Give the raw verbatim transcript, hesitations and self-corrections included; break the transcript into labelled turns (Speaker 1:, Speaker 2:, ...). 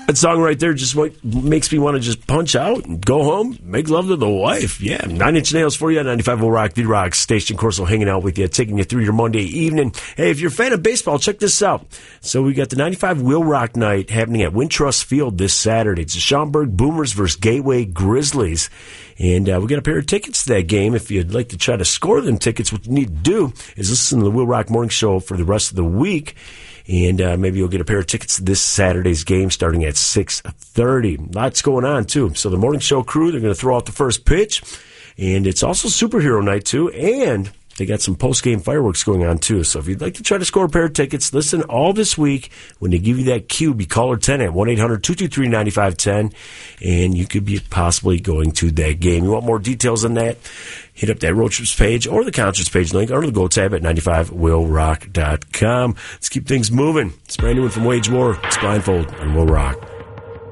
Speaker 1: That song right there just what makes me want to just punch out and go home, make love to the wife. Yeah, Nine Inch Nails for you on ninety-five will Rock, the Rock Station. Corso hanging out with you, taking you through your Monday evening. Hey, if you're a fan of baseball, check this out. So we got the ninety-five Will Rock Night happening at Wintrust Field this Saturday. It's the Schaumburg Boomers versus Gateway Grizzlies. And uh, we got a pair of tickets to that game. If you'd like to try to score them tickets, what you need to do is listen to the Will Rock Morning Show for the rest of the week. And uh, maybe you'll get a pair of tickets to this Saturday's game starting at six thirty. Lots going on, too. So the morning show crew, they're going to throw out the first pitch. And it's also superhero night, too. And they got some post-game fireworks going on, too. So if you'd like to try to score a pair of tickets, listen all this week. When they give you that cue, be caller ten at one eight hundred two two three nine five one zero. And you could be possibly going to that game. You want more details on that? Hit up that road trips page or the concerts page link under the Go tab at ninety-five will rock dot com. Let's keep things moving. It's brand new one from Wage War. It's Blindfold on Will Rock.